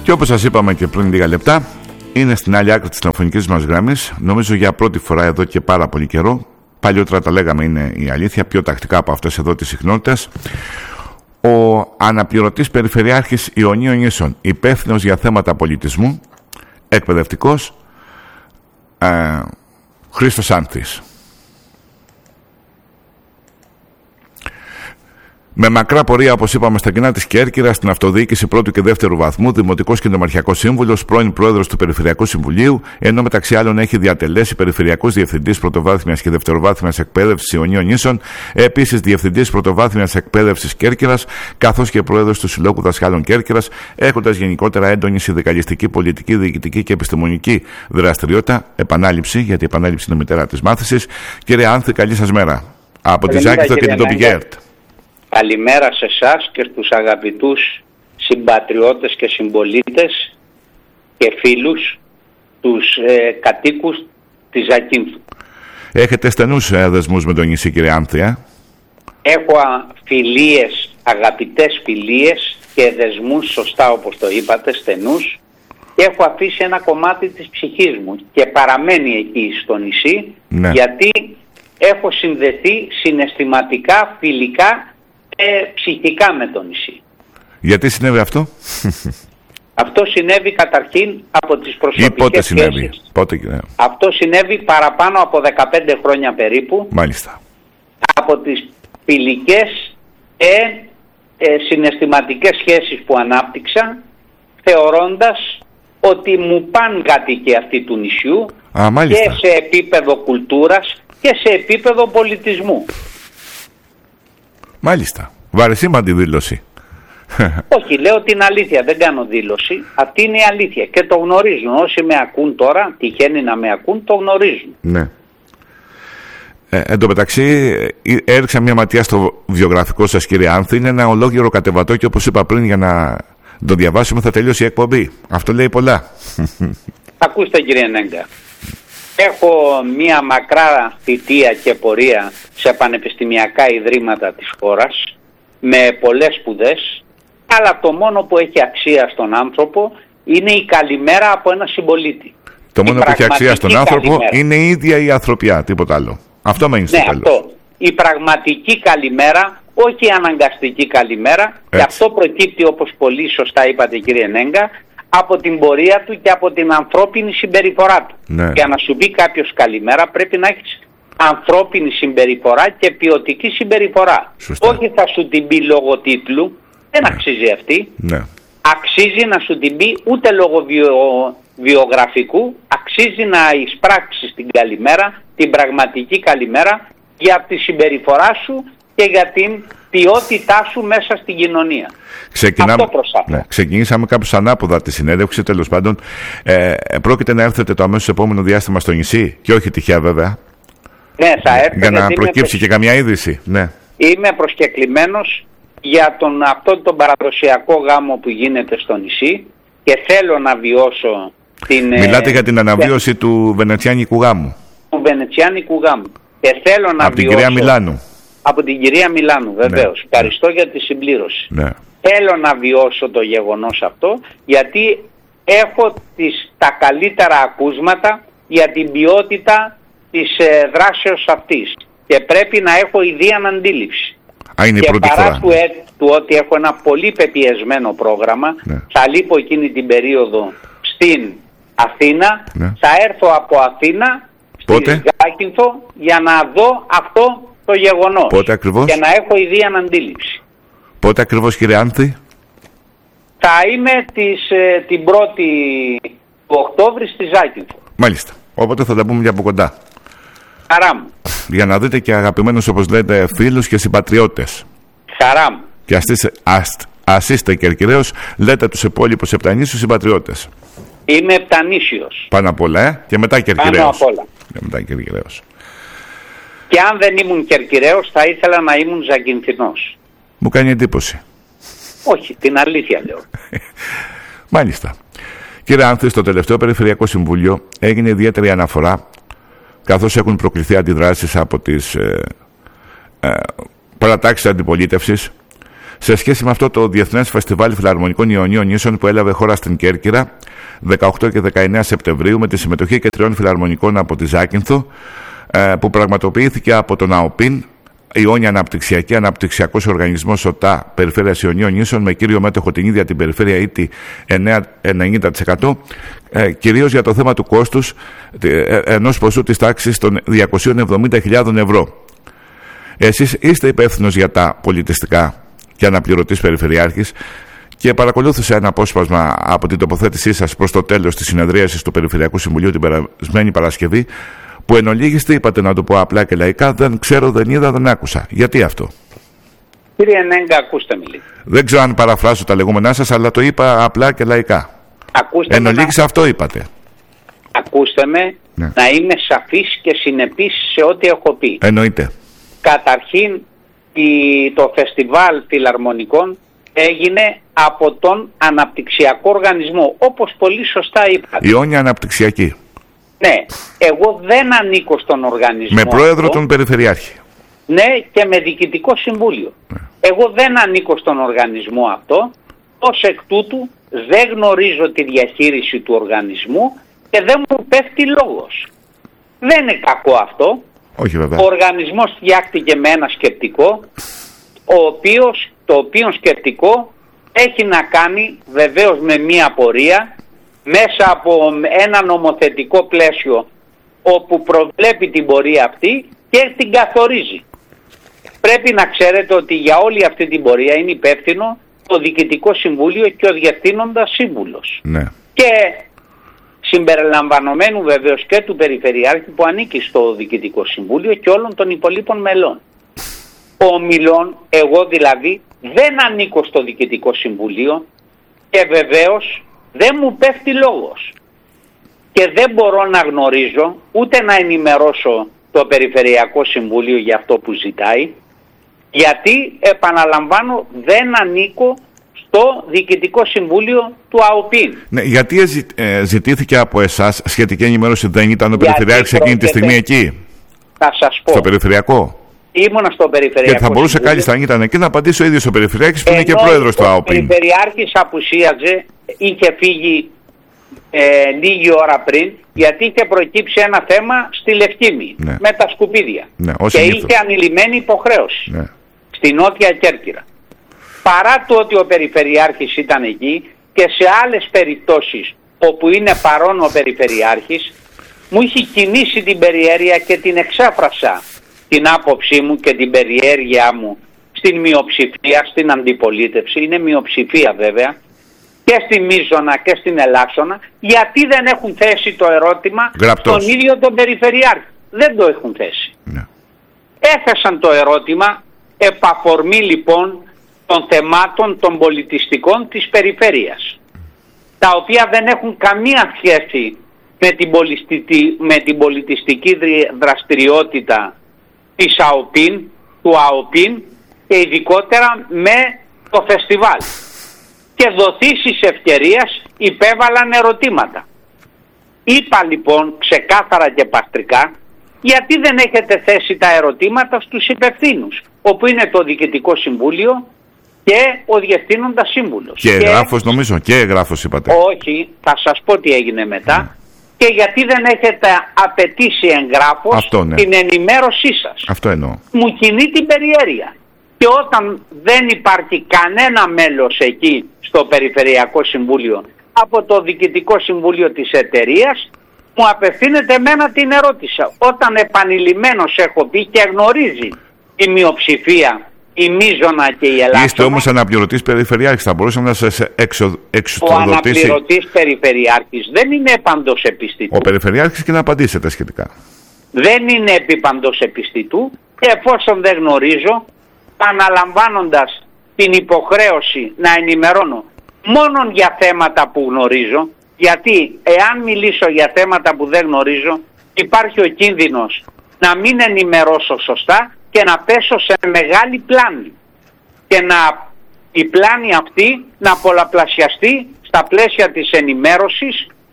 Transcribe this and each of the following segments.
Και όπως σας είπαμε και πριν λίγα λεπτά, είναι στην άλλη άκρη της τηλεφωνικής μας γραμμής, νομίζω για πρώτη φορά εδώ και πάρα πολύ καιρό. Παλιότερα τα λέγαμε, είναι η αλήθεια, πιο τακτικά από αυτές εδώ τις συχνότητες. Ο αναπληρωτής Περιφερειάρχης Ιωνίων Νήσων, υπεύθυνος για θέματα πολιτισμού, εκπαιδευτικός, Χρήστος Άνθης. Με μακρά πορεία, όπως είπαμε, στα κοινά της Κέρκυρας, στην αυτοδιοίκηση πρώτου και δεύτερου βαθμού, δημοτικός και νομαρχιακός σύμβουλος, πρώην πρόεδρος του Περιφερειακού Συμβουλίου, ενώ μεταξύ άλλων έχει διατελέσει περιφερειακός διευθυντής πρωτοβάθμιας και δευτεροβάθμιας εκπαίδευσης Ιωνίων Νήσων, επίσης διευθυντής πρωτοβάθμιας εκπαίδευσης Κέρκυρας, καθώς και πρόεδρος του Συλλόγου Δασκάλων Κέρκυρας, έχοντας γενικότερα έντονη συνδικαλιστική, πολιτική, διοικητική και επιστημονική δραστηριότητα. Επανάληψη, γιατί η επανάληψη είναι μητέρα της μάθησης. Κύριε Άνθη, καλή σας μέρα. Από τη Ζάκηθο και την τοπική ΕΡΤ. Καλημέρα σε εσάς και στους αγαπητούς συμπατριώτες και συμπολίτες και φίλους, τους κατοίκους της Ζακίνθου. Έχετε στενούς δεσμούς με το νησί, κύριε Άνθη? Έχω φιλίες, αγαπητές φιλίες και δεσμούς, σωστά όπως το είπατε, στενούς, και έχω αφήσει ένα κομμάτι της ψυχής μου και παραμένει εκεί στο νησί, ναι, γιατί έχω συνδεθεί συναισθηματικά, φιλικά και ψυχικά με το νησί. Γιατί συνέβη αυτό? Αυτό συνέβη καταρχήν από τις προσωπικές σχέσεις. Αυτό συνέβη παραπάνω από 15 χρόνια περίπου. Μάλιστα. Από τις φιλικές και συναισθηματικές σχέσεις που ανάπτυξα, θεωρώντας ότι μου πάνε κατοικοί αυτοί του νησιού, και σε επίπεδο κουλτούρας και σε επίπεδο πολιτισμού. Μάλιστα. Βαρεσίμαντη δήλωση. Όχι, λέω την αλήθεια, δεν κάνω δήλωση. Αυτή είναι η αλήθεια και το γνωρίζουν. Όσοι με ακούν τώρα, τυχαίνει να με ακούν, το γνωρίζουν. Ναι. Εν τω μεταξύ, έριξα μια ματιά στο βιογραφικό σας, κύριε Άνθη. Είναι ένα ολόκληρο κατεβατό και όπως είπα πριν, για να το διαβάσουμε θα τελειώσει η εκπομπή. Αυτό λέει πολλά. Ακούστε, κύριε Νέγκα. Έχω μία μακρά θητεία και πορεία σε πανεπιστημιακά ιδρύματα της χώρας, με πολλές σπουδές, αλλά το μόνο που έχει αξία στον άνθρωπο είναι η καλημέρα από ένα συμπολίτη. Το μόνο που έχει αξία στον άνθρωπο είναι η ίδια η ανθρωπιά, τίποτα άλλο. Αυτό μένει στο τέλος. Αυτό. Η πραγματική καλημέρα, όχι η αναγκαστική καλημέρα, έτσι. Και αυτό προκύπτει, όπως πολύ σωστά είπατε, κύριε Νέγκα, από την πορεία του και από την ανθρώπινη συμπεριφορά του. Ναι. Για να σου πει κάποιος καλημέρα πρέπει να έχεις ανθρώπινη συμπεριφορά και ποιοτική συμπεριφορά. Σωστά. Όχι θα σου την πει λόγω τίτλου, δεν αξίζει αυτή. Ναι. Αξίζει να σου την πει ούτε λόγω βιογραφικού, αξίζει να εισπράξεις την καλημέρα, την πραγματική καλημέρα, για τη συμπεριφορά σου και για την ποιότητά σου μέσα στην κοινωνία. Ξεκινήσαμε κάπως ανάποδα τη συνέντευξη, τέλος πάντων. Πρόκειται να έρθετε το αμέσως επόμενο διάστημα στο νησί, και όχι τυχαία βέβαια. Ναι, θα έρθω. Για να προκύψει και καμιά είδηση. Ναι. Είμαι προσκεκλημένος για αυτόν τον παραδοσιακό γάμο που γίνεται στο νησί και θέλω να βιώσω την... Μιλάτε για την αναβίωση του βενετσιάνικου γάμου. Του βενετσιάνικου γάμου. Και θέλω να από την κυρία Μιλάνου. Από την κυρία Μιλάνου, βεβαίως. Ναι. Ευχαριστώ για τη συμπλήρωση. Ναι. Θέλω να βιώσω το γεγονός αυτό, γιατί έχω τα καλύτερα ακούσματα για την ποιότητα της δράσεως αυτής. Και πρέπει να έχω ιδίαν αντίληψη. Είναι και πρώτη παρά φορά. του ότι έχω ένα πολύ πεπιεσμένο πρόγραμμα, ναι, θα λείπω εκείνη την περίοδο στην Αθήνα, ναι, θα έρθω από Αθήνα στη Ζάκυνθο για να δω αυτό το γεγονός. Πότε ακριβώς? Και να έχω ιδίαν αντίληψη. Πότε ακριβώς, κύριε Άνθη? Θα είμαι την 1η του Οκτώβρη στη Ζάκυνθο. Μάλιστα. Οπότε θα τα πούμε για από κοντά. Χαρά μου. Για να δείτε και αγαπημένους, όπως λέτε, φίλους και συμπατριώτες. Χαρά μου. Και ας είστε Κερκυραίος, λέτε τους υπόλοιπους επτανήσιους συμπατριώτες. Είμαι επτανήσιος. Πάνω απ' όλα, και μετά Κερκυραίος. Πάνω απ' όλα. Και μετά Κερκυραίος. Και αν δεν ήμουν Κερκυραίος θα ήθελα να ήμουν Ζακυνθινός. Μου κάνει εντύπωση. Όχι, την αλήθεια λέω. Μάλιστα. Κύριε Άνθη, στο τελευταίο Περιφερειακό Συμβούλιο έγινε ιδιαίτερη αναφορά, καθώς έχουν προκληθεί αντιδράσεις από τις παρατάξεις αντιπολίτευσης, σε σχέση με αυτό το Διεθνές Φεστιβάλ Φιλαρμονικών Ιωνίων Νήσων που έλαβε χώρα στην Κέρκυρα 18 και 19 Σεπτεμβρίου με τη συμμετοχή και 3 φιλαρμονικών από τη Ζάκυνθο, που πραγματοποιήθηκε από τον ΑΟΠΗΝ, Ιόνια Αναπτυξιακός Οργανισμός ΟΤΑ Περιφέρειας Ιωνίων Νήσων, με κύριο μέτοχο την ίδια την περιφέρεια ΙΤΗ 90%, κυρίως για το θέμα του κόστους ενός ποσού της τάξης των 270.000 ευρώ. Εσείς είστε υπεύθυνος για τα πολιτιστικά και αναπληρωτής περιφερειάρχης και παρακολούθησα ένα απόσπασμα από την τοποθέτησή σας προς το τέλος της συνεδρίασης του Περιφερειακού Συμβουλίου την περασμένη Παρασκευή, που εν ολίγιστη είπατε, να το πω απλά και λαϊκά, δεν ξέρω, δεν είδα, δεν άκουσα. Γιατί αυτό? Κύριε Νέγκα, ακούστε με λίγο. Δεν ξέρω αν παραφράζω τα λεγόμενά σας, αλλά το είπα απλά και λαϊκά. Εν ολίγιστη αυτό είπατε. Ακούστε με, ναι, να είμαι σαφής και συνεπής σε ό,τι έχω πει. Εννοείται. Καταρχήν, το φεστιβάλ φιλαρμονικών έγινε από τον Αναπτυξιακό Οργανισμό, όπως πολύ σωστά είπατε. Ιόνια Αναπτυξιακή. Ναι, εγώ δεν ανήκω στον οργανισμό. Με πρόεδρο τον Περιφερειάρχη. Ναι, και με διοικητικό συμβούλιο. Ναι. Εγώ δεν ανήκω στον οργανισμό αυτό, ως εκ τούτου δεν γνωρίζω τη διαχείριση του οργανισμού και δεν μου πέφτει λόγος. Δεν είναι κακό αυτό. Όχι, βέβαια. Ο οργανισμός φτιάχτηκε με ένα σκεπτικό, το οποίο σκεπτικό έχει να κάνει βεβαίως με μία πορεία, μέσα από ένα νομοθετικό πλαίσιο όπου προβλέπει την πορεία αυτή και την καθορίζει. Πρέπει να ξέρετε ότι για όλη αυτή την πορεία είναι υπεύθυνο το Διοικητικό Συμβούλιο και ο Διευθύνοντας Σύμβουλος. Ναι. Και συμπεριλαμβανομένου βεβαίως και του Περιφερειάρχη που ανήκει στο Διοικητικό Συμβούλιο και όλων των υπολείπων μελών. Ομιλών, εγώ δηλαδή δεν ανήκω στο Διοικητικό Συμβούλιο και βεβαίως δεν μου πέφτει λόγος. Και δεν μπορώ να γνωρίζω ούτε να ενημερώσω το Περιφερειακό Συμβούλιο για αυτό που ζητάει, γιατί επαναλαμβάνω δεν ανήκω στο Διοικητικό Συμβούλιο του ΑΟΠΗΝ. Ναι, γιατί ζητήθηκε από εσάς σχετική ενημέρωση? Δεν ήταν ο Περιφερειάρχης εκείνη τη στιγμή εκεί? Θα σας πω. Στο Περιφερειακό. Ήμουνα στο Περιφερειακό. Και θα μπορούσε κάλλιστα αν ήταν εκεί να απαντήσει ο ίδιος ο Περιφερειάρχης που είναι και πρόεδρος του ΑΟΠΗΝ. Ο Περιφερειάρχης απουσίαζε, είχε φύγει λίγη ώρα πριν, γιατί είχε προκύψει ένα θέμα στη Λευκήμη, ναι, με τα σκουπίδια. Ναι, και είχε ανηλυμένη υποχρέωση, ναι, στη Νότια Κέρκυρα. Παρά το ότι ο Περιφερειάρχης ήταν εκεί και σε άλλες περιπτώσεις όπου είναι παρόν ο Περιφερειάρχης, μου είχε κινήσει την περιέργεια και την εξέφρασα την άποψή μου και την περιέργειά μου στην μειοψηφία, στην αντιπολίτευση, είναι μειοψηφία βέβαια, και στη Μίζωνα και στην Ελάξωνα, γιατί δεν έχουν θέσει το ερώτημα στον ίδιο τον Περιφερειάρχη. Δεν το έχουν θέσει. Ναι. Έθεσαν το ερώτημα επαφορμή λοιπόν των θεμάτων των πολιτιστικών της περιφέρειας, τα οποία δεν έχουν καμία σχέση με την πολιτιστική δραστηριότητα της ΑΟΠΗΝ, του ΑΟΠΗΝ και ειδικότερα με το φεστιβάλ. Και δοθήσεις ευκαιρίας υπέβαλαν ερωτήματα. Είπα λοιπόν ξεκάθαρα και παστρικά, γιατί δεν έχετε θέσει τα ερωτήματα στους υπευθύνους, όπου είναι το Διοικητικό Συμβούλιο και ο Διευθύνοντας Σύμβουλος. Και εγγράφος νομίζω, και εγγράφος είπατε. Όχι, θα σας πω τι έγινε μετά. Και γιατί δεν έχετε απαιτήσει εγγράφος την ενημέρωσή σας. Αυτό εννοώ. Μου κινεί την περιέργεια. Και όταν δεν υπάρχει κανένα μέλος εκεί στο Περιφερειακό Συμβούλιο από το Διοικητικό Συμβούλιο της εταιρείας, μου απευθύνεται εμένα την ερώτηση. Όταν επανειλημμένως έχω πει και γνωρίζει η μειοψηφία, η Μίζωνα και η Ελλάδα. Είστε όμως αναπληρωτής Περιφερειάρχης, θα μπορούσε να σας εξοδοτήσει. Ο αναπληρωτής Περιφερειάρχης δεν είναι επαντός επιστητού. Ο Περιφερειάρχης και να απαντήσετε σχετικά. Δεν είναι επίπαντος επιστητού, εφόσον δεν γνωρίζω, αναλαμβάνοντας την υποχρέωση να ενημερώνω μόνον για θέματα που γνωρίζω, γιατί εάν μιλήσω για θέματα που δεν γνωρίζω υπάρχει ο κίνδυνος να μην ενημερώσω σωστά και να πέσω σε μεγάλη πλάνη και η πλάνη αυτή να πολλαπλασιαστεί στα πλαίσια της ενημέρωσης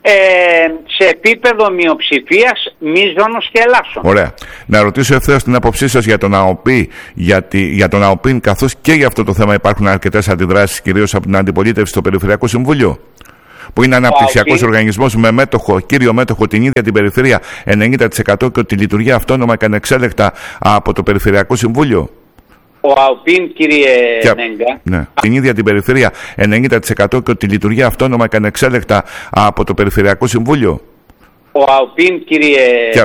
σε επίπεδο μειοψηφίας μίζωνος και ελάσσον. Ωραία. Να ρωτήσω ευθέως την άποψή σας για τον ΑΟΠΗ, για τον ΑΟΠΗ, καθώς και για αυτό το θέμα υπάρχουν αρκετές αντιδράσεις, κυρίως από την αντιπολίτευση στο Περιφερειακό Συμβούλιο, που είναι αναπτυξιακός οργανισμός με κύριο μέτοχο την ίδια την περιφέρεια 90% και ότι λειτουργεί αυτόνομα και ανεξέλεκτα από το Περιφερειακό Συμβούλιο. Ο ΑΟΠΗΝ, κύριε Νέγκα. Ναι. Την ίδια την περιφέρεια 90% και ότι λειτουργεί αυτόνομα και ανεξέλεκτα από το Περιφερειακό Συμβούλιο. Ο ΑΟΠΗΝ, κύριε